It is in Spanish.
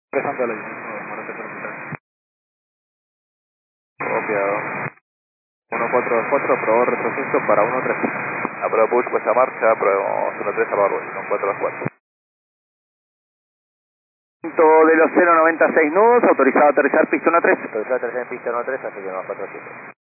Empezando la línea. Copiado. 1424, aprobó retroceso para 13. Aprobó push, puesta marcha, aprobó 13 a barro, son 424. De los 096 nudos, autorizado a aterrizar pista 13. Autorizado a aterrizar en pista 13, así que no 47.